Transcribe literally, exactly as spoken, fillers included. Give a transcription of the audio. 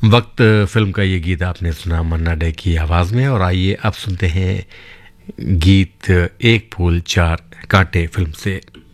वक्त फिल्म का ये गीत आपने सुना मन्ना डे की आवाज़ में। और आइए अब सुनते हैं गीत एक फूल चार कांटे फिल्म से।